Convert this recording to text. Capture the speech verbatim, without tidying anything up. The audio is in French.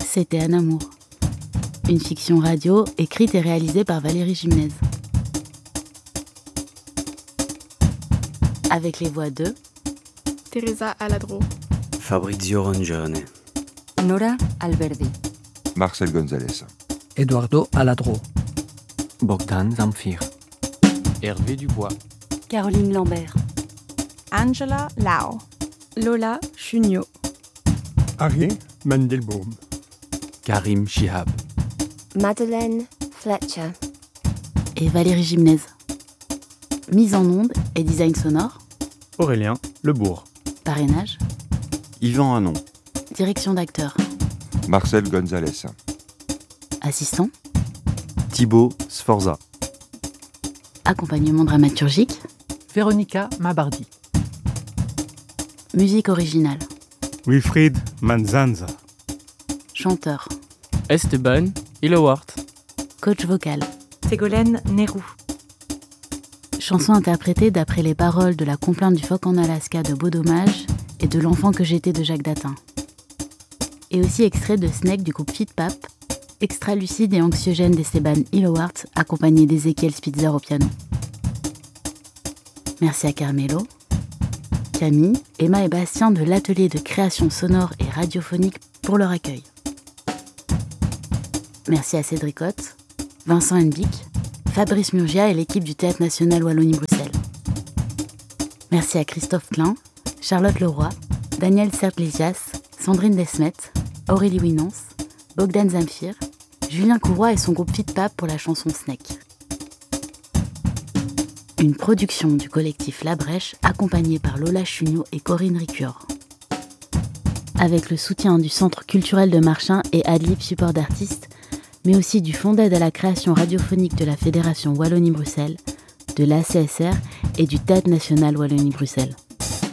c'était Un amour. Une fiction radio écrite et réalisée par Valérie Gimnez. Avec les voix de Teresa Aladro, Fabrizio Rongione, Nora Alberdi, Marcel González, Eduardo Aladro, Bogdan Zamfir, Hervé Dubois, Caroline Lambert, Angela Lau, Lola Chugno, Ari Mandelbaum, Karim Shihab, Madeleine Fletcher et Valérie Gimnez. Mise en onde et design sonore, Aurélien Lebourg. Parrainage, Yvan Hanon, direction d'acteur, Marcel González, assistant, Thibaut Sforza, accompagnement dramaturgique, Véronica Mabardi, musique originale, Wilfried Manzanza, chanteur, Esteban Ilowart, coach vocal, Ségolène Nérou. chanson interprétée d'après les paroles de La complainte du phoque en Alaska de Beau Dommage et de L'enfant que j'étais de Jacques Datin. Et aussi extrait de Snake du groupe Fit Pap, extra lucide et anxiogène d'Esteban Ilowart accompagné d'Ezekiel Spitzer au piano. Merci à Carmelo, Camille, Emma et Bastien de l'atelier de création sonore et radiophonique pour leur accueil. Merci à Cédric Hoth, Vincent Henbic, Fabrice Murgia et l'équipe du Théâtre National Wallonie-Bruxelles. Merci à Christophe Klein, Charlotte Leroy, Daniel Sertlesias, Sandrine Desmet, Aurélie Winance, Bogdan Zamfir, Julien Courroy et son groupe Fit Pap pour la chanson Snake. Une production du collectif La Brèche accompagnée par Lola Chugno et Corinne Ricure. Avec le soutien du Centre culturel de Marchin et Adlib Support d'artistes, mais aussi du Fonds d'aide à la création radiophonique de la Fédération Wallonie-Bruxelles, de l'A C S R et du Théâtre National Wallonie-Bruxelles.